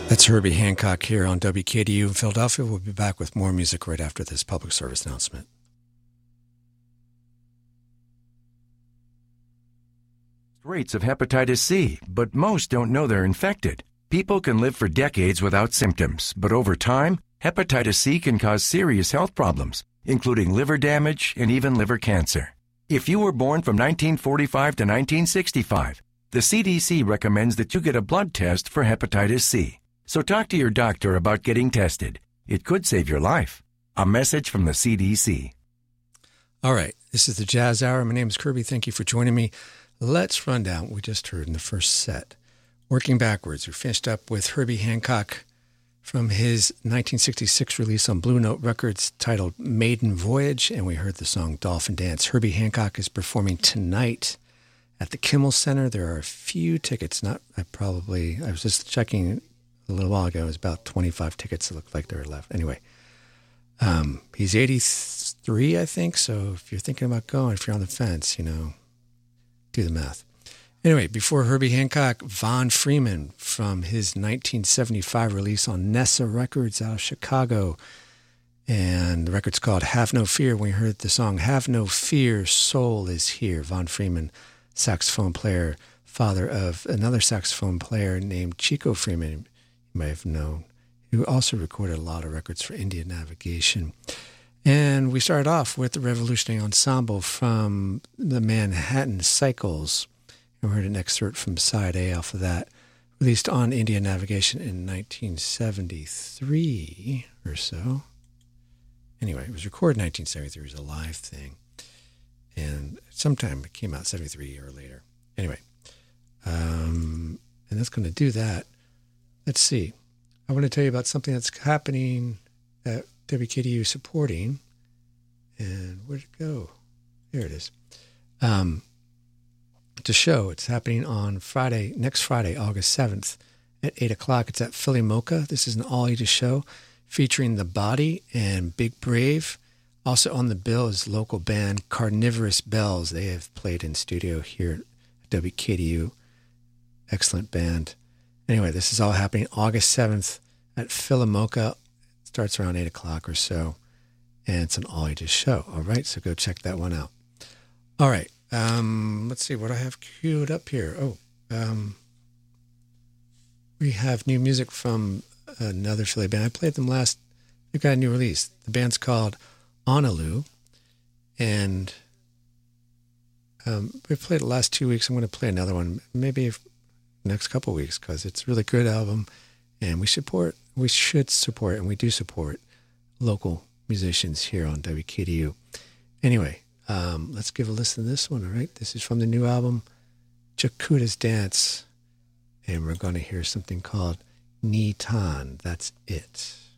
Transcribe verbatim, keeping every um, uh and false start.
That's Herbie Hancock here on W K D U in Philadelphia. We'll be back with more music right after this public service announcement. Rates of hepatitis C, but most don't know they're infected. People can live for decades without symptoms, but over time, hepatitis C can cause serious health problems, including liver damage and even liver cancer. If you were born from nineteen forty-five to nineteen sixty-five, the C D C recommends that you get a blood test for hepatitis C. So talk to your doctor about getting tested. It could save your life. A message from the C D C. All right, this is the Jazz Hour. My name is Kirby. Thank you for joining me. Let's run down what we just heard in the first set. Working backwards, we finished up with Herbie Hancock from his nineteen sixty-six release on Blue Note Records titled Maiden Voyage, and we heard the song Dolphin Dance. Herbie Hancock is performing tonight at the Kimmel Center. There are a few tickets. Not, I probably, I was just checking a little while ago. It was about twenty-five tickets. It looked like there were left. Anyway, um, he's eighty-three, I think, so if you're thinking about going, if you're on the fence, you know, do the math. Anyway, before Herbie Hancock, Von Freeman from his nineteen seventy-five release on Nessa Records out of Chicago. And the record's called Have No Fear. We heard the song Have No Fear, Soul is Here. Von Freeman, saxophone player, father of another saxophone player named Chico Freeman, you may have known, who also recorded a lot of records for Indian Navigation. And we started off with the Revolutionary Ensemble from the Manhattan Cycles. And we heard an excerpt from side A off of that, released on Indian Navigation in nineteen seventy-three or so. Anyway, it was recorded in nineteen seventy-three. It was a live thing. And sometime it came out seventy-three or later. Anyway, um, and that's going to do that. Let's see. I want to tell you about something that's happening that W K D U is supporting. And where'd it go? There it is. Um, it's a show. It's happening on Friday, next Friday, August seventh at eight o'clock. It's at Philly Mocha. This is an all-ages show featuring The Body and Big Brave. Also on the bill is local band Carnivorous Bells. They have played in studio here at W K D U. Excellent band. Anyway, this is all happening August seventh at Philomoka. It starts around eight o'clock or so, and it's an all-ages show. All right, so go check that one out. All right, um, let's see what I have queued up here. Oh, um, we have new music from another Philly band. I played them last. They've got a new release. The band's called Honolulu, and um, we've played the last two weeks. I'm going to play another one, maybe if, next couple of weeks, because it's a really good album, and we support, we should support, and we do support local musicians here on W K D U. Anyway, um, let's give a listen to this one. All right, this is from the new album, Jakuta's Dance, and we're going to hear something called Ni Tan. That's it.